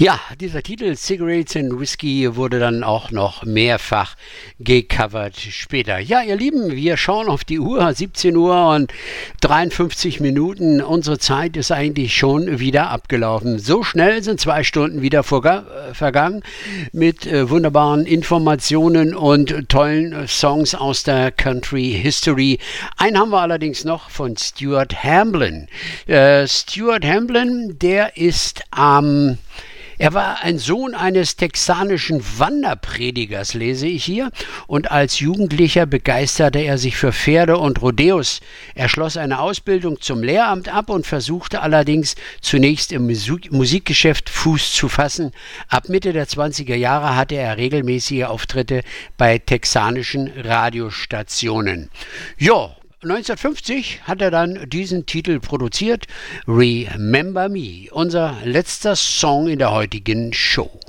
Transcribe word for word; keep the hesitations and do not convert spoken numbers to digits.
Ja, dieser Titel Cigarettes and Whiskey wurde dann auch noch mehrfach gecovert später. Ja, ihr Lieben, wir schauen auf die Uhr, siebzehn Uhr und dreiundfünfzig Minuten. Unsere Zeit ist eigentlich schon wieder abgelaufen. So schnell sind zwei Stunden wieder vorga- äh, vergangen mit äh, wunderbaren Informationen und tollen äh, Songs aus der Country History. Einen haben wir allerdings noch von Stuart Hamblin. Äh, Stuart Hamblin, der ist am ähm, Er war ein Sohn eines texanischen Wanderpredigers, lese ich hier, und als Jugendlicher begeisterte er sich für Pferde und Rodeos. Er schloss eine Ausbildung zum Lehramt ab und versuchte allerdings zunächst im Musik- Musikgeschäft Fuß zu fassen. Ab Mitte der zwanziger Jahre hatte er regelmäßige Auftritte bei texanischen Radiostationen. Ja, neunzehnhundertfünfzig hat er dann diesen Titel produziert, Remember Me, unser letzter Song in der heutigen Show.